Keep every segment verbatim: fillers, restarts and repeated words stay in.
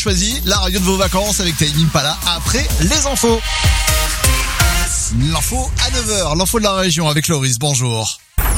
choisi la radio de vos vacances avec Tame Impala après les infos. L'info à neuf heures, l'info de la région avec Loris, bonjour.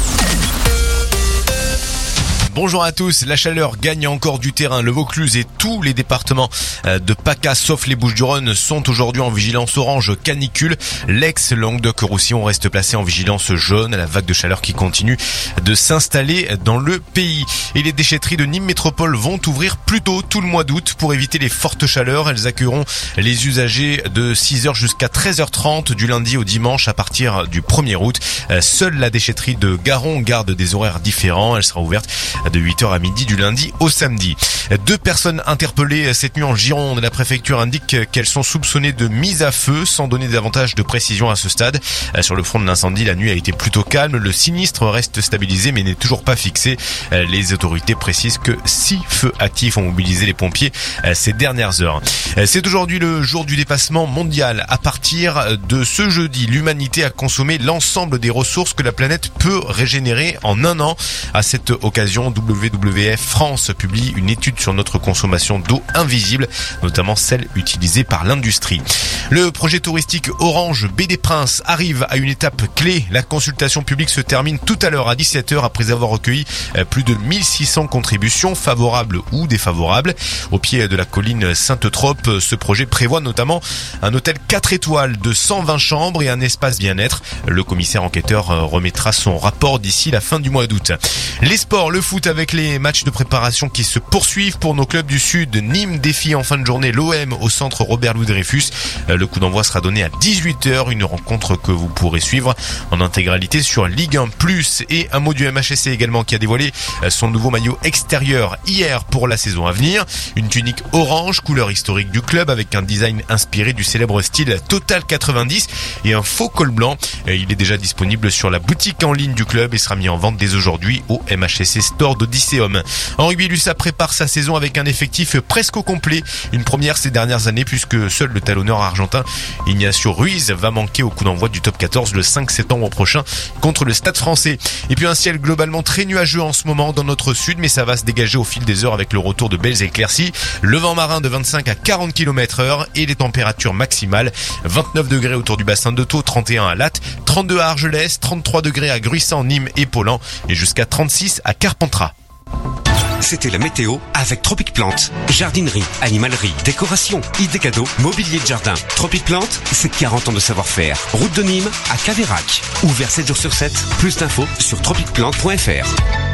Bonjour à tous, la chaleur gagne encore du terrain. Le Vaucluse et tous les départements de PACA, sauf les Bouches-du-Rhône, sont aujourd'hui en vigilance orange canicule. L'ex-Languedoc-Roussillon reste placé en vigilance jaune à la vague de chaleur qui continue de s'installer dans le pays. Et les déchetteries de Nîmes Métropole vont ouvrir plus tôt tout le mois d'août pour éviter les fortes chaleurs. Elles accueilleront les usagers de six heures jusqu'à treize heures trente du lundi au dimanche à partir du premier août. Seule la déchetterie de Garon garde des horaires différents. Elle sera ouverte de huit heures à midi du lundi au samedi. Deux personnes interpellées cette nuit en Gironde. La préfecture indique qu'elles sont soupçonnées de mise à feu sans donner davantage de précision à ce stade. Sur le front de l'incendie, la nuit a été plutôt calme. Le sinistre reste stabilisé mais n'est toujours pas fixé. Les autorités précisent que six feux actifs ont mobilisé les pompiers ces dernières heures. C'est aujourd'hui le jour du dépassement mondial. À partir de ce jeudi, l'humanité a consommé l'ensemble des ressources que la planète peut régénérer en un an. À cette occasion, W W F France publie une étude sur notre consommation d'eau invisible, notamment celle utilisée par l'industrie. Le projet touristique Orange Baie des Princes arrive à une étape clé. La consultation publique se termine tout à l'heure à dix-sept heures après avoir recueilli plus de mille six cents contributions favorables ou défavorables. Au pied de la colline Sainte-Trope, ce projet prévoit notamment un hôtel quatre étoiles de cent vingt chambres et un espace bien-être. Le commissaire enquêteur remettra son rapport d'ici la fin du mois d'août. Les sports, le foot avec les matchs de préparation qui se poursuivent pour nos clubs du Sud. Nîmes défie en fin de journée l'O M au centre Robert-Louis Dreyfus. Le coup d'envoi sera donné à dix-huit heures, une rencontre que vous pourrez suivre en intégralité sur Ligue un plus. Et un mot du M H S C également qui a dévoilé son nouveau maillot extérieur hier pour la saison à venir. Une tunique orange, couleur historique du club avec un design inspiré du célèbre style Total quatre-vingt-dix et un faux col blanc. Il est déjà disponible sur la boutique en ligne du club et sera mis en vente dès aujourd'hui au M H S C Store d'Odysseum. En rugby, l'U S A prépare sa saison avec un effectif presque au complet. Une première ces dernières années puisque seul le talonneur argentin Ignacio Ruiz va manquer au coup d'envoi du top quatorze le cinq septembre prochain contre le Stade français. Et puis un ciel globalement très nuageux en ce moment dans notre sud, mais ça va se dégager au fil des heures avec le retour de belles éclaircies. Le vent marin de vingt-cinq à quarante kilomètres heure et les températures maximales. vingt-neuf degrés autour du bassin de Thau, trente et un à Latte, trente-deux à Argelès, trente-trois degrés à Gruissant, Nîmes et Paulan et jusqu'à trente-six à Carpentras. C'était la météo avec Tropic Plante. Jardinerie, animalerie, décoration, idées cadeaux, mobilier de jardin. Tropic Plante, c'est quarante ans de savoir-faire. Route de Nîmes à Caveyrac. Ouvert sept jours sur sept. Plus d'infos sur tropic plante point f r.